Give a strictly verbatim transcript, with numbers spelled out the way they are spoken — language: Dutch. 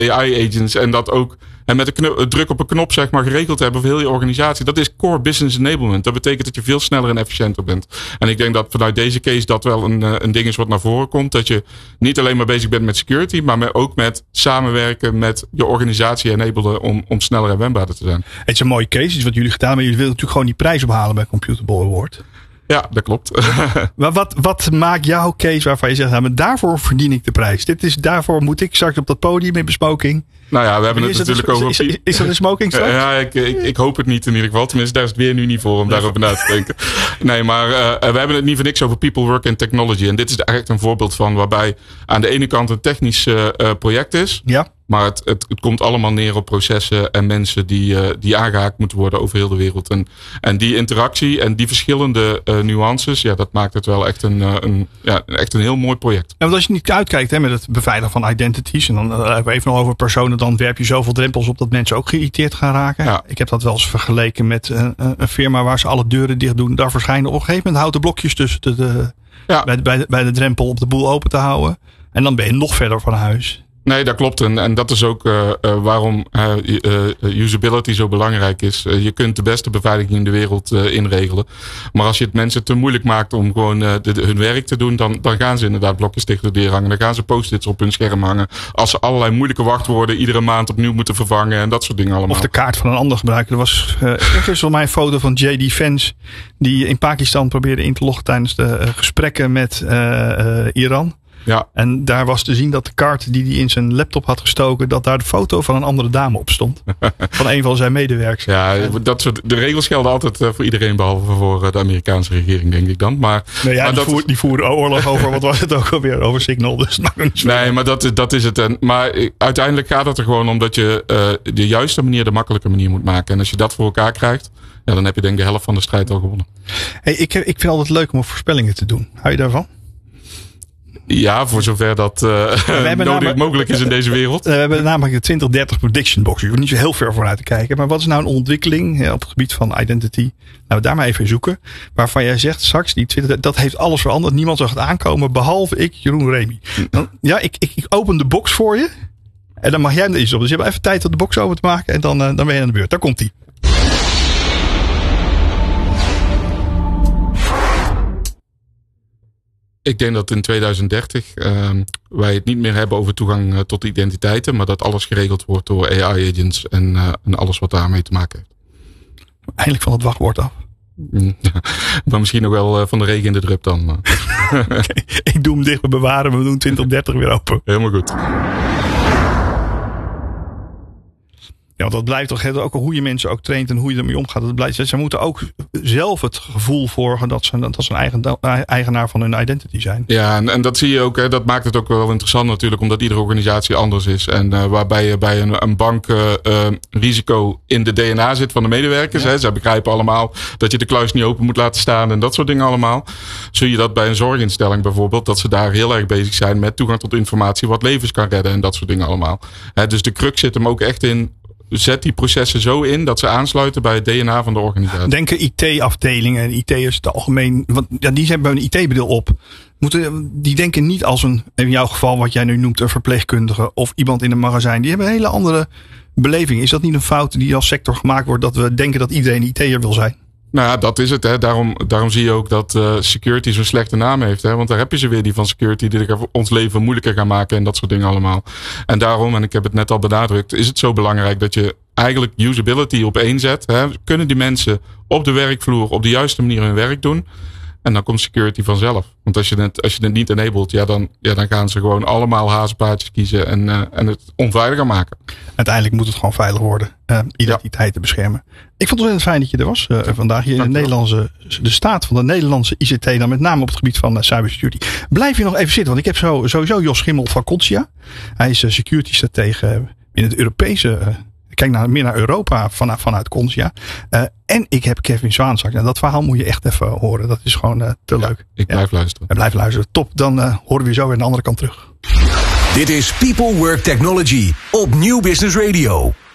A I-agents en dat ook en met een knop, druk op een knop zeg maar geregeld hebben voor heel je organisatie. Dat is core business enablement. Dat betekent dat je veel sneller en efficiënter bent. En ik denk dat vanuit deze case dat wel een, een ding is wat naar voren komt. Dat je niet alleen maar bezig bent met security, maar met, ook met samenwerken met je organisatie enabelen om, om sneller en wendbaarder te zijn. Het is een mooie case, is wat jullie gedaan hebben. Maar jullie willen natuurlijk gewoon die prijs ophalen bij Computable Award. Ja, dat klopt. Maar wat, wat maakt jouw case waarvan je zegt, nou, maar daarvoor verdien ik de prijs? Dit is, daarvoor moet ik straks op dat podium in besmoking. Nou ja, we hebben het natuurlijk een, over... Is, is, is dat een smoking straks? Ja, ik, ik, ik hoop het niet in ieder geval. Tenminste, daar is het weer nu niet voor om daarover na te denken. Nee, maar uh, we hebben het niet voor niks over people, work and technology. En dit is echt een voorbeeld van waarbij aan de ene kant een technisch uh, project is. Ja. Maar het, het, het komt allemaal neer op processen en mensen die, uh, die aangehaakt moeten worden over heel de wereld. En, en die interactie en die verschillende uh, nuances, ja, dat maakt het wel echt een, uh, een, ja, echt een heel mooi project. En want als je niet uitkijkt hè, met het beveiligen van identities, en dan uh, hebben we even nog over personen, dan werp je zoveel drempels op dat mensen ook geïrriteerd gaan raken. Ja. Ik heb dat wel eens vergeleken met uh, een firma waar ze alle deuren dicht doen. Daar verschijnen op een gegeven moment houten blokjes tussen de, de, ja. bij, de, bij, de, bij de drempel om de boel open te houden. En dan ben je nog verder van huis. Nee, dat klopt. En, en dat is ook uh, uh, waarom uh, uh, usability zo belangrijk is. Uh, je kunt de beste beveiliging in de wereld uh, inregelen. Maar als je het mensen te moeilijk maakt om gewoon uh, de, de, hun werk te doen, dan, dan gaan ze inderdaad blokjes tegen de deur hangen. Dan gaan ze post-its op hun scherm hangen. Als ze allerlei moeilijke wachtwoorden iedere maand opnieuw moeten vervangen en dat soort dingen allemaal. Of de kaart van een ander gebruiken. Er was uh, gisteren mij een foto van J D Vance die in Pakistan probeerde in te loggen tijdens de uh, gesprekken met uh, uh, Iran. Ja. En daar was te zien dat de kaart die hij in zijn laptop had gestoken, dat daar de foto van een andere dame op stond. Van een van zijn medewerkers. Ja, dat soort, de regels gelden altijd voor iedereen behalve voor de Amerikaanse regering, denk ik dan. Maar, nee, ja, maar die, dat, voer, die voeren oorlog over, wat was het ook alweer, over Signal. Dus het niet zo nee, maar dat, dat is het. En, maar uiteindelijk gaat het er gewoon om dat je uh, de juiste manier de makkelijke manier moet maken. En als je dat voor elkaar krijgt, ja, dan heb je denk ik de helft van de strijd al gewonnen. Hey, ik, ik vind het altijd leuk om voorspellingen te doen. Hou je daarvan? Ja, voor zover dat uh, nodig namelijk, mogelijk is in deze wereld. We hebben namelijk de twintig dertig prediction box. Je hoeft niet zo heel ver vooruit te kijken. Maar wat is nou een ontwikkeling ja, op het gebied van identity? Nou, we daar maar even zoeken. Waarvan jij zegt straks, die twintig, dat heeft alles veranderd. Niemand zag het aankomen, behalve ik, Jeroen Remy. Dan, ja, ik, ik, ik open de box voor je. En dan mag jij hem er iets op. Dus je hebt even tijd om de box open te maken. En dan, uh, dan ben je aan de beurt. Daar komt hij. Ik denk dat in tweeduizend dertig uh, wij het niet meer hebben over toegang uh, tot identiteiten. Maar dat alles geregeld wordt door A I-agents en, uh, en alles wat daarmee te maken heeft. Eindelijk van het wachtwoord af. Maar misschien nog wel uh, van de regen in de drup dan. Okay, ik doe hem dicht, we bewaren, we doen twintig dertig weer open. Helemaal goed. Ja, want dat blijft toch ook hoe je mensen ook traint en hoe je ermee omgaat. Dat blijft, ze moeten ook zelf het gevoel vorgen dat ze, dat ze een eigen, eigenaar van hun identity zijn. Ja, en, en dat zie je ook. Hè, dat maakt het ook wel interessant natuurlijk, omdat iedere organisatie anders is. En uh, waarbij je bij een, een bank uh, uh, risico in de D N A zit van de medewerkers. Ja. Hè, zij begrijpen allemaal dat je de kluis niet open moet laten staan en dat soort dingen allemaal. Zie je dat bij een zorginstelling bijvoorbeeld, dat ze daar heel erg bezig zijn met toegang tot informatie wat levens kan redden en dat soort dingen allemaal. Hè, dus de crux zit hem ook echt in. Zet die processen zo in dat ze aansluiten bij het D N A van de organisatie. Denken I T-afdelingen en I T'ers het algemeen. Want ja, die hebben een I T-bril op. Moeten, die denken niet als een, in jouw geval wat jij nu noemt, een verpleegkundige of iemand in een magazijn. Die hebben een hele andere beleving. Is dat niet een fout die als sector gemaakt wordt dat we denken dat iedereen I T'er wil zijn? Nou ja, dat is het. Hè. Daarom, daarom zie je ook dat uh, security zo'n slechte naam heeft. Hè. Want daar heb je ze weer, die van security, die ons leven moeilijker gaan maken en dat soort dingen allemaal. En daarom, en ik heb het net al benadrukt, is het zo belangrijk dat je eigenlijk usability op één zet. Hè. Kunnen die mensen op de werkvloer op de juiste manier hun werk doen? En dan komt security vanzelf. Want als je het, als je het niet enabled, ja, dan, ja, dan gaan ze gewoon allemaal hazenpaadjes kiezen en, uh, en het onveiliger maken. Uiteindelijk moet het gewoon veilig worden. Uh, identiteit te beschermen. Ik vond het ontzettend fijn dat je er was uh, vandaag hier in de Nederlandse, de staat van de Nederlandse I C T, dan met name op het gebied van uh, cybersecurity. Blijf je nog even zitten, want ik heb zo, sowieso Jos Schimmel van Contia. Hij is uh, security stratege in het Europese. Uh, Kijk naar, meer naar Europa vanuit, vanuit Contia. Uh, en ik heb Kevin Zwaanzak. Nou, dat verhaal moet je echt even horen. Dat is gewoon uh, te ja, leuk. Ik blijf ja. luisteren. Ja, blijf luisteren. Top. Dan uh, horen we je zo weer aan de andere kant terug. Dit is People Work Technology op Nieuw Business Radio.